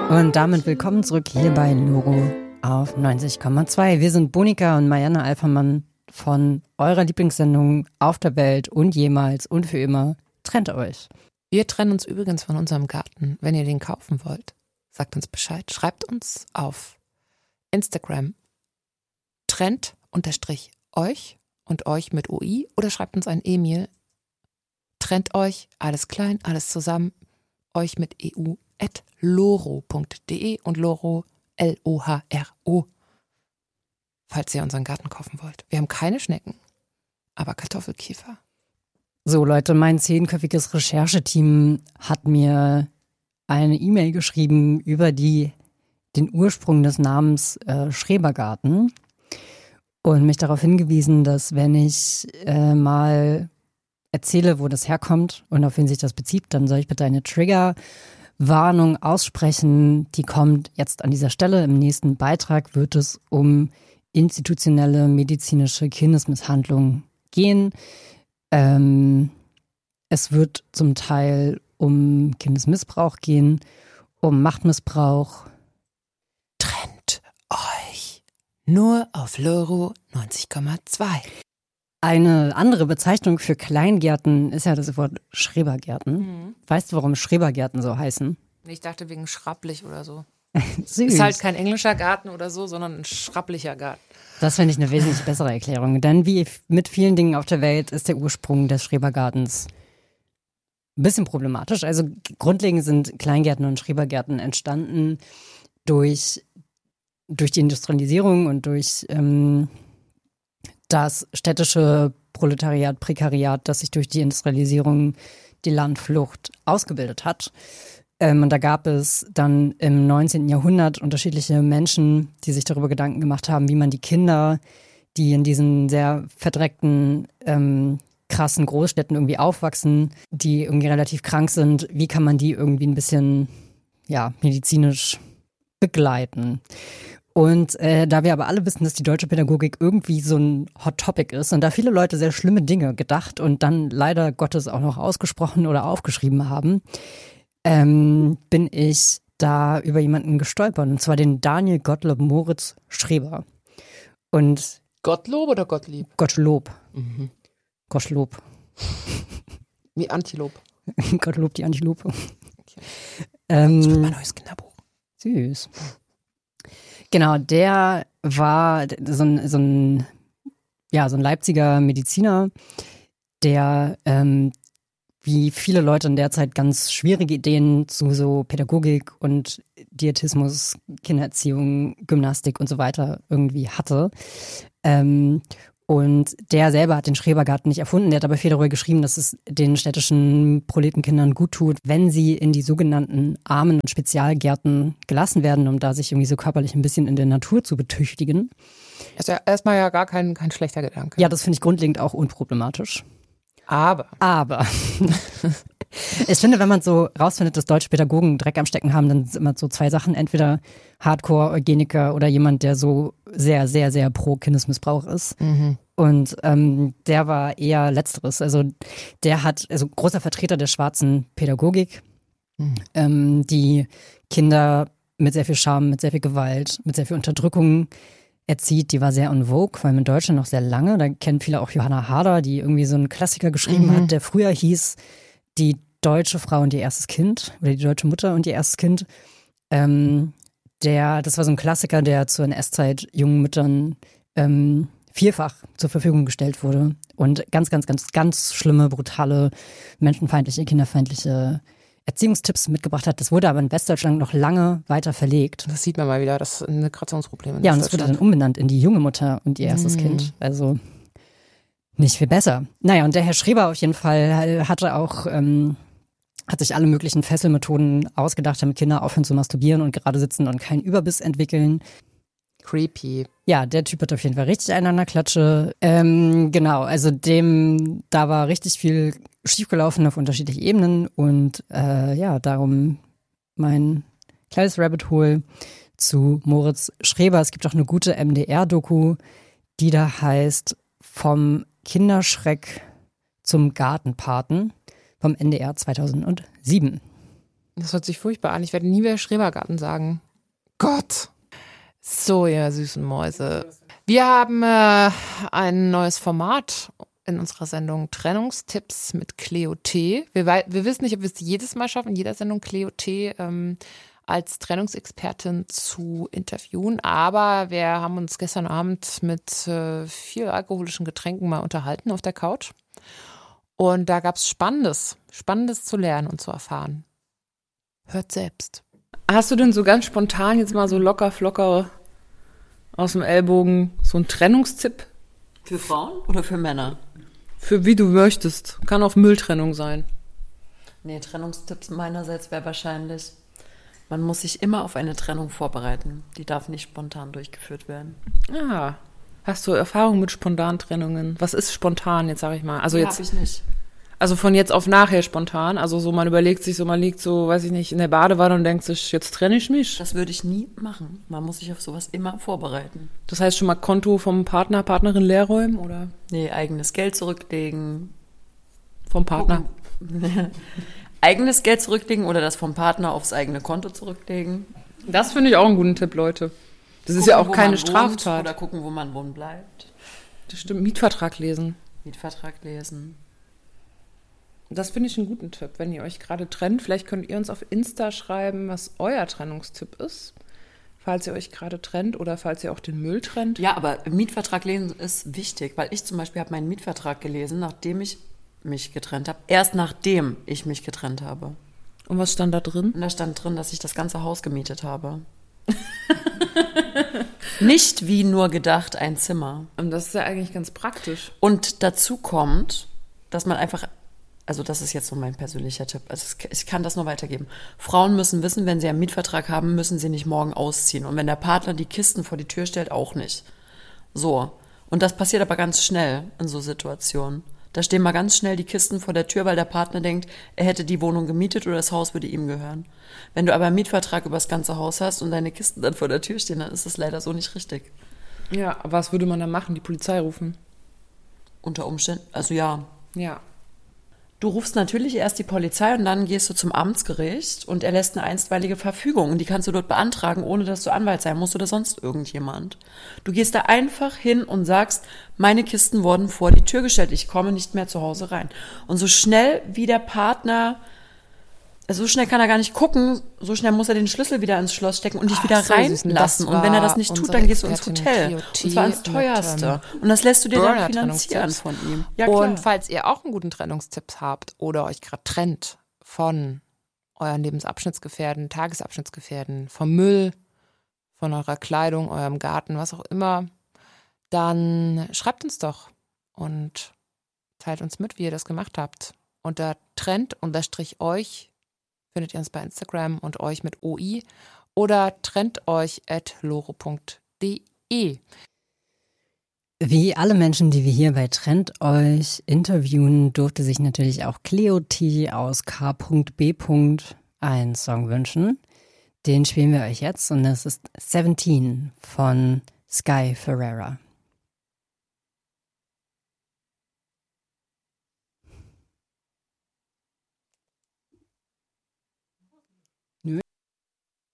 Und damit willkommen zurück hier bei Loro auf 90,2. Wir sind Bonika und Marianne Alfermann von eurer Lieblingssendung Auf der Welt und jemals und für immer. Trennt euch. Wir trennen uns übrigens von unserem Garten. Wenn ihr den kaufen wollt, sagt uns Bescheid. Schreibt uns auf Instagram trennt_euch und euch mit OI oder schreibt uns ein E-Mail. Trennt euch, alles klein, alles zusammen, euch mit EU @loro.de und Loro LOHRO, falls ihr unseren Garten kaufen wollt. Wir haben keine Schnecken, aber Kartoffelkäfer. So Leute, mein 10-köpfiges Rechercheteam hat mir eine E-Mail geschrieben über den Ursprung des Namens Schrebergarten und mich darauf hingewiesen, dass wenn ich mal erzähle, wo das herkommt und auf wen sich das bezieht, dann soll ich bitte eine Triggerwarnung aussprechen. Die kommt jetzt an dieser Stelle. Im nächsten Beitrag wird es um institutionelle medizinische Kindesmisshandlung gehen. Es wird zum Teil um Kindesmissbrauch gehen, um Machtmissbrauch. Trennt euch nur auf Loro 90,2. Eine andere Bezeichnung für Kleingärten ist ja das Wort Schrebergärten. Mhm. Weißt du, warum Schrebergärten so heißen? Ich dachte wegen schrapplich oder so. Süß. Ist halt kein englischer Garten oder so, sondern ein schrapplicher Garten. Das finde ich eine wesentlich bessere Erklärung. Denn wie mit vielen Dingen auf der Welt ist der Ursprung des Schrebergartens ein bisschen problematisch. Also grundlegend sind Kleingärten und Schrebergärten entstanden durch die Industrialisierung und durch das städtische Proletariat, Prekariat, das sich durch die Industrialisierung die Landflucht ausgebildet hat. Und da gab es dann im 19. Jahrhundert unterschiedliche Menschen, die sich darüber Gedanken gemacht haben, wie man die Kinder, die in diesen sehr verdreckten, krassen Großstädten irgendwie aufwachsen, die irgendwie relativ krank sind, wie kann man die irgendwie ein bisschen, ja, medizinisch begleiten. Und da wir aber alle wissen, dass die deutsche Pädagogik irgendwie so ein Hot Topic ist und da viele Leute sehr schlimme Dinge gedacht und dann leider Gottes auch noch ausgesprochen oder aufgeschrieben haben, bin ich da über jemanden gestolpert, und zwar den Daniel Gottlob Moritz Schreber. Und Gottlob oder Gottlieb? Gottlob. Mhm. Gottlob. Wie Antilop. Gottlob, die Antilope. Okay. Das wird mein neues Kinderbuch. Süß. Genau, der war so ein Leipziger Mediziner, der wie viele Leute in der Zeit ganz schwierige Ideen zu so Pädagogik und Dietismus, Kindererziehung, Gymnastik und so weiter irgendwie hatte. Und der selber hat den Schrebergarten nicht erfunden. Der hat aber viel darüber geschrieben, dass es den städtischen Proletenkindern gut tut, wenn sie in die sogenannten Armen- und Spezialgärten gelassen werden, um da sich irgendwie so körperlich ein bisschen in der Natur zu betüchtigen. Ist ja erstmal ja gar kein schlechter Gedanke. Ja, das finde ich grundlegend auch unproblematisch. Aber. Ich finde, wenn man so rausfindet, dass deutsche Pädagogen Dreck am Stecken haben, dann sind immer so zwei Sachen. Entweder Hardcore-Eugeniker oder jemand, der so sehr, sehr, sehr pro Kindesmissbrauch ist. Mhm. Und der war eher Letzteres. Also der hat, also großer Vertreter der schwarzen Pädagogik, die Kinder mit sehr viel Scham, mit sehr viel Gewalt, mit sehr viel Unterdrückung erzieht. Die war sehr en vogue, vor allem in Deutschland noch sehr lange. Da kennen viele auch Johanna Harder, die irgendwie so einen Klassiker geschrieben hat, der früher hieß Die deutsche Frau und ihr erstes Kind oder die deutsche Mutter und ihr erstes Kind. Das war so ein Klassiker, der zur NS-Zeit jungen Müttern vielfach zur Verfügung gestellt wurde und ganz, ganz, ganz, ganz schlimme, brutale, menschenfeindliche, kinderfeindliche Erziehungstipps mitgebracht hat. Das wurde aber in Westdeutschland noch lange weiter verlegt. Das sieht man mal wieder, das ist ein Migrationsproblem. Ja, und es wurde dann umbenannt in die junge Mutter und ihr erstes Kind. Also nicht viel besser. Naja, und der Herr Schreber auf jeden Fall hatte auch, hat sich alle möglichen Fesselmethoden ausgedacht, damit Kinder aufhören zu masturbieren und gerade sitzen und keinen Überbiss entwickeln. Creepy. Ja, der Typ hat auf jeden Fall richtig einen an der Klatsche. Genau, also da war richtig viel schiefgelaufen auf unterschiedlichen Ebenen und darum mein kleines Rabbit Hole zu Moritz Schreber. Es gibt auch eine gute MDR-Doku, die da heißt Vom Kinderschreck zum Gartenpaten vom NDR 2007. Das hört sich furchtbar an. Ich werde nie wieder Schrebergarten sagen. Gott. So, ihr süßen Mäuse. Wir haben ein neues Format in unserer Sendung Trennungstipps mit Cleo T. Wir wissen nicht, ob wir es jedes Mal schaffen, in jeder Sendung Cleo T als Trennungsexpertin zu interviewen. Aber wir haben uns gestern Abend mit viel alkoholischen Getränken mal unterhalten auf der Couch. Und da gab es Spannendes zu lernen und zu erfahren. Hört selbst. Hast du denn so ganz spontan jetzt mal so locker flocker aus dem Ellbogen so einen Trennungstipp? Für Frauen oder für Männer? Für wie du möchtest. Kann auch Mülltrennung sein. Nee, Trennungstipps meinerseits wäre wahrscheinlich, man muss sich immer auf eine Trennung vorbereiten. Die darf nicht spontan durchgeführt werden. Ah, hast du Erfahrung mit spontanen Trennungen? Was ist spontan, jetzt sage ich mal? Also jetzt, hab ich nicht. Also von jetzt auf nachher spontan. Also so, man überlegt sich so, man liegt so, weiß ich nicht, in der Badewanne und denkt sich, jetzt trenne ich mich. Das würde ich nie machen. Man muss sich auf sowas immer vorbereiten. Das heißt schon mal Konto vom Partner, Partnerin leer räumen, oder? Nee, eigenes Geld zurücklegen. Vom Partner. Eigenes Geld zurücklegen oder das vom Partner aufs eigene Konto zurücklegen. Das finde ich auch einen guten Tipp, Leute. Das ist ja auch keine Straftat. Oder gucken, wo man wohnen bleibt. Das stimmt, Mietvertrag lesen. Mietvertrag lesen. Das finde ich einen guten Tipp, wenn ihr euch gerade trennt. Vielleicht könnt ihr uns auf Insta schreiben, was euer Trennungstipp ist, falls ihr euch gerade trennt oder falls ihr auch den Müll trennt. Ja, aber Mietvertrag lesen ist wichtig, weil ich zum Beispiel habe meinen Mietvertrag gelesen, nachdem ich mich getrennt habe. Erst nachdem ich mich getrennt habe. Und was stand da drin? Und da stand drin, dass ich das ganze Haus gemietet habe. Nicht wie nur gedacht ein Zimmer. Und das ist ja eigentlich ganz praktisch. Und dazu kommt, dass man einfach, also das ist jetzt so mein persönlicher Tipp, also ich kann das nur weitergeben. Frauen müssen wissen, wenn sie einen Mietvertrag haben, müssen sie nicht morgen ausziehen. Und wenn der Partner die Kisten vor die Tür stellt, auch nicht. So. Und das passiert aber ganz schnell in so Situationen. Da stehen mal ganz schnell die Kisten vor der Tür, weil der Partner denkt, er hätte die Wohnung gemietet oder das Haus würde ihm gehören. Wenn du aber einen Mietvertrag über das ganze Haus hast und deine Kisten dann vor der Tür stehen, dann ist das leider so nicht richtig. Ja, was würde man dann machen? Die Polizei rufen? Unter Umständen, also ja. Ja. Du rufst natürlich erst die Polizei und dann gehst du zum Amtsgericht und er lässt eine einstweilige Verfügung und die kannst du dort beantragen, ohne dass du Anwalt sein musst oder sonst irgendjemand. Du gehst da einfach hin und sagst, meine Kisten wurden vor die Tür gestellt, ich komme nicht mehr zu Hause rein. Und so schnell wie der Partner, so schnell kann er gar nicht gucken, so schnell muss er den Schlüssel wieder ins Schloss stecken und dich wieder reinlassen. Und wenn er das nicht tut, dann gehst du ins Hotel. Und zwar ins teuerste. Und das lässt du dir dann finanzieren von ihm. Ja, klar. Und falls ihr auch einen guten Trennungstipp habt oder euch gerade trennt von euren Lebensabschnittsgefährten, Tagesabschnittsgefährten, vom Müll, von eurer Kleidung, eurem Garten, was auch immer, dann schreibt uns doch und teilt uns mit, wie ihr das gemacht habt. Unter Trend_euch findet ihr uns bei Instagram und euch mit OI oder trendeuch@loro.de. Wie alle Menschen, die wir hier bei Trend euch interviewen, durfte sich natürlich auch Cleo T aus K.B. einen Song wünschen. Den spielen wir euch jetzt und das ist 17 von Sky Ferreira.